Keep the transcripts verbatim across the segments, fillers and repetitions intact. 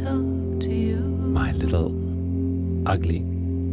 talk to you. My Little Ugly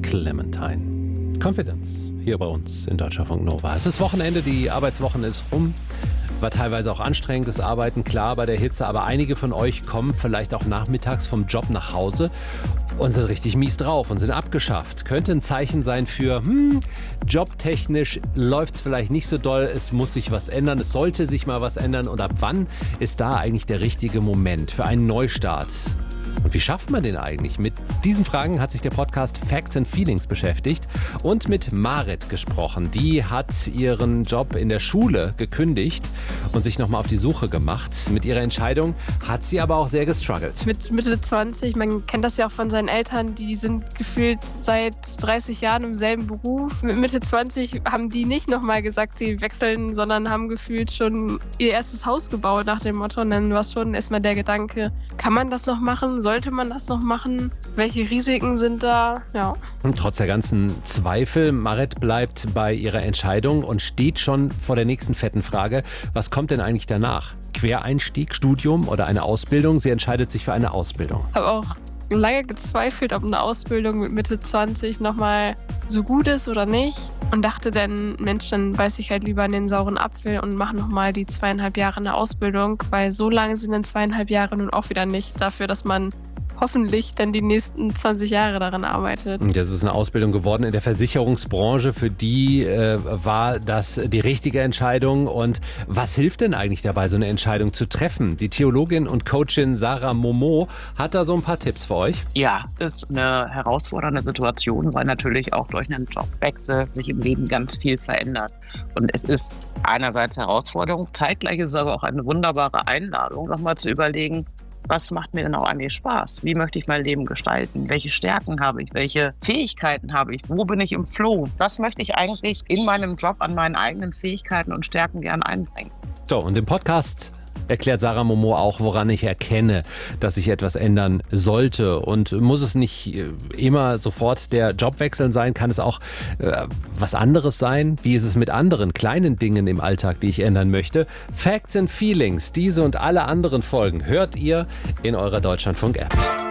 Clementine. Confidence hier bei uns in Deutschlandfunk Nova. Es ist Wochenende, die Arbeitswoche ist rum. War teilweise auch anstrengendes Arbeiten, klar, bei der Hitze. Aber einige von euch kommen vielleicht auch nachmittags vom Job nach Hause und sind richtig mies drauf und sind abgeschafft. Könnte ein Zeichen sein für, hm, jobtechnisch läuft es vielleicht nicht so doll, es muss sich was ändern, es sollte sich mal was ändern. Und ab wann ist da eigentlich der richtige Moment für einen Neustart? Und wie schafft man den eigentlich? Mit diesen Fragen hat sich der Podcast Facts and Feelings beschäftigt und mit Marit gesprochen. Die hat ihren Job in der Schule gekündigt und sich nochmal auf die Suche gemacht. Mit ihrer Entscheidung hat sie aber auch sehr gestruggelt. Mit Mitte zwanzig, man kennt das ja auch von seinen Eltern, die sind gefühlt seit dreißig Jahren im selben Beruf. Mit Mitte zwanzig haben die nicht nochmal gesagt, sie wechseln, sondern haben gefühlt schon ihr erstes Haus gebaut nach dem Motto. Und dann war schon erstmal der Gedanke, kann man das noch machen? Sollte man das noch machen? Welche Risiken sind da? Ja. Und trotz der ganzen Zweifel, Marit bleibt bei ihrer Entscheidung und steht schon vor der nächsten fetten Frage. Was kommt denn eigentlich danach? Quereinstieg, Studium oder eine Ausbildung? Sie entscheidet sich für eine Ausbildung. Ich habe auch lange gezweifelt, ob eine Ausbildung mit Mitte zwanzig nochmal so gut ist oder nicht. Und dachte dann, Mensch, dann beiß ich halt lieber in den sauren Apfel und mache nochmal die zweieinhalb Jahre eine Ausbildung, weil so lange sind dann zweieinhalb Jahre nun auch wieder nicht dafür, dass man hoffentlich dann die nächsten zwanzig Jahre daran arbeitet. Das ist eine Ausbildung geworden in der Versicherungsbranche. Für die äh, war das die richtige Entscheidung. Und was hilft denn eigentlich dabei, so eine Entscheidung zu treffen? Die Theologin und Coachin Sarah Momo hat da so ein paar Tipps für euch. Ja, ist eine herausfordernde Situation, weil natürlich auch durch einen Jobwechsel sich im Leben ganz viel verändert. Und es ist einerseits Herausforderung, zeitgleich ist es aber auch eine wunderbare Einladung, nochmal zu überlegen, was macht mir denn auch eigentlich Spaß? Wie möchte ich mein Leben gestalten? Welche Stärken habe ich? Welche Fähigkeiten habe ich? Wo bin ich im Flow? Was möchte ich eigentlich in meinem Job an meinen eigenen Fähigkeiten und Stärken gern einbringen? So, und im Podcast erklärt Sarah Momo auch, woran ich erkenne, dass sich etwas ändern sollte. Und muss es nicht immer sofort der Jobwechsel sein? Kann es auch äh, was anderes sein? Wie ist es mit anderen kleinen Dingen im Alltag, die ich ändern möchte? Facts and Feelings, diese und alle anderen Folgen hört ihr in eurer Deutschlandfunk-App.